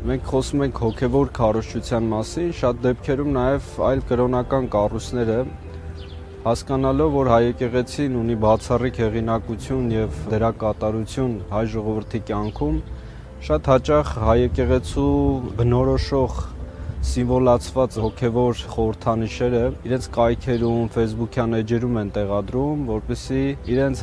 Մենք խոսում ենք հոգևոր քարոզչության մասին, շատ դեպքերում նաև այլ կրոնական կառույցները, հասկանալով, որ հայ եկեղեցին ունի բացառիկ հեղինակություն եւ դերակատարություն հայ ժողովրդի կյանքում, շատ հաճախ հայ եկեղեցու բնորոշող սիմվոլացված հոգևոր խորհրդանիշերը իրենց կայքերում, ֆեյսբուքյան էջերում են տեղադրում, որպեսզի իրենց